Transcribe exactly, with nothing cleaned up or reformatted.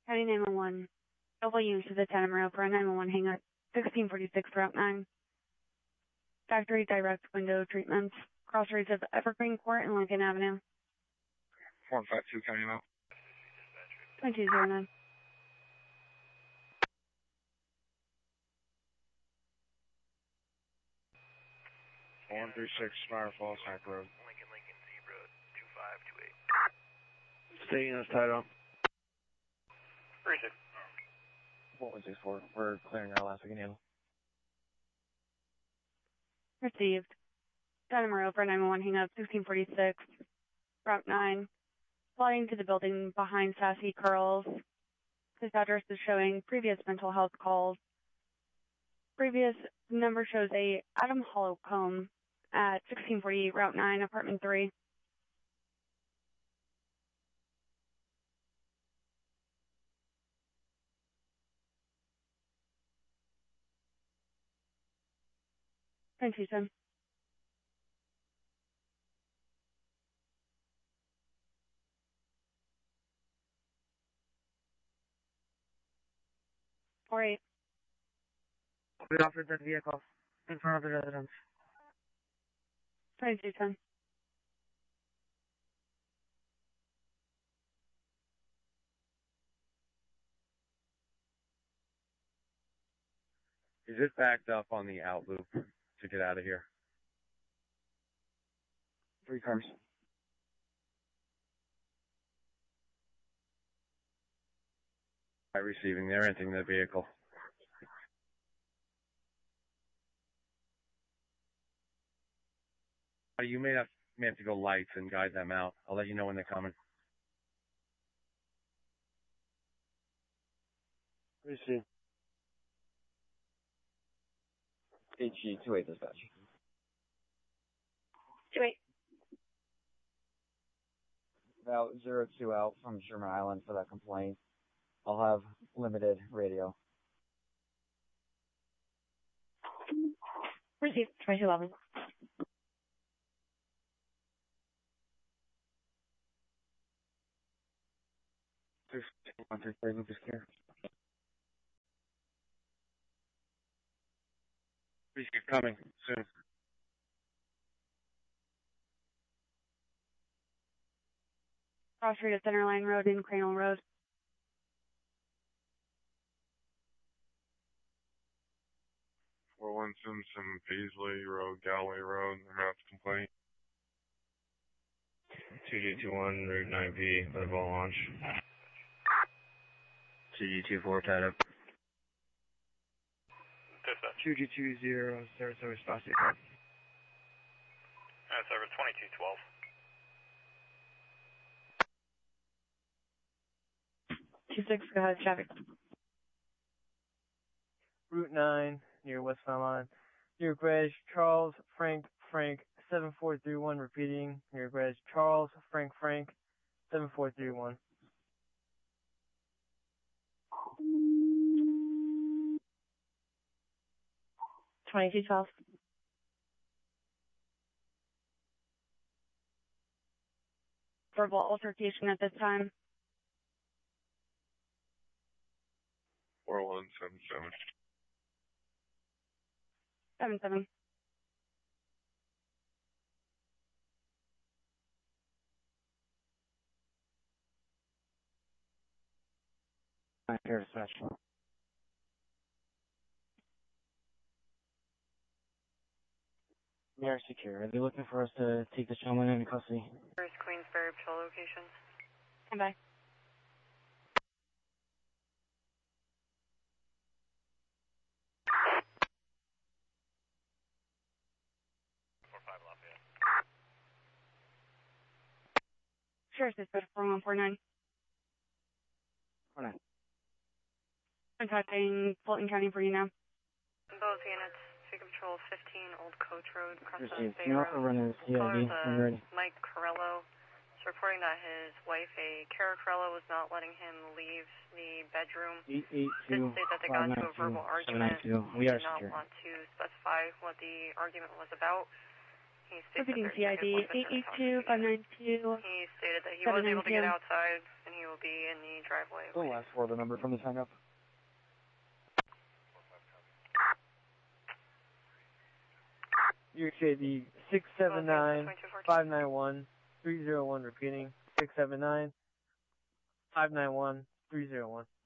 County nine one one. W to the Santa Maria for a nine one one hang up, sixteen forty-six Route nine. Factory direct window treatments. Crossroads of Evergreen Court and Lincoln Avenue. four one five two, county amount. twenty-two oh nine. one three six, Fire Falls, Hack Road. Lincoln, Lincoln, Zebra, two five two eight. Stay in this title. three six. four one six four, we're clearing our last we can handle. Received. Santa Maria for nine one one hang up, sixteen forty-six Route nine. Flying to the building behind Sassy Curls. This address is showing previous mental health calls. Previous number shows a Adam Holcomb at sixteen forty-eight Route nine, apartment three. Thank you, Tim. All right. We offered that vehicle in front of the residence. twenty-two ten. Is it backed up on the out loop to get out of here? Three cars. By receiving, they're entering the vehicle. You may have, may have to go lights and guide them out. I'll let you know when they're coming. Receive. H G two eight dispatch. two eight. About zero two out from Sherman Island for that complaint. I'll have limited radio. Received. twenty-two eleven. one three three, Lucas Care. Please keep coming soon. Cross Street of Centerline Road and Cranell Road. four one Simpson, Paisley Road, Galloway Road, amount to complaint. two G two one, Route nine B, by the ball launch. two G two four, tied up. Dispatch. two G two zero, Sarasota Spacio. That's over twenty-two twelve. two six, go ahead, traffic. Route nine, near West Falmouth. Near Greg, Charles, Frank, Frank, seven four three one, repeating. Near Greg, Charles, Frank, Frank, seven four three one. twenty-two twelve. Verbal altercation at this time. four one seven seven. seven seven. Nine here, dispatch. We are secure. Are they looking for us to take the gentleman into custody? First Queensbury patrol locations. Stand by. four five Lafayette. Sheriff's Dispatch four one four nine. four nine. Contacting Fulton County for you now. Both units, Vehicle Patrol fifteen, Old Coach Road, Crescent Received. Bay Can you also Road. run a C I D Caller, when you're ready? Mike Corello is reporting that his wife, a Kara Corello, was not letting him leave the bedroom. eight eight Did two, say that they five got into nine a verbal two, seven argument. nine two. We are Did not secure. want to specify what the argument was about. He He stated Repeating that C I D eight eight two five nine two. He stated that he was able to get outside and he will be in the driveway. The last four of the number from this hang up. New York C I D six seven nine five nine one three zero one, repeating six seven nine five nine one three zero one.